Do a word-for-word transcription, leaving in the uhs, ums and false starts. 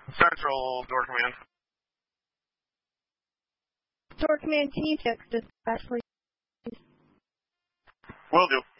Central, door command. Door command, can you fix dispatch, please? Will do.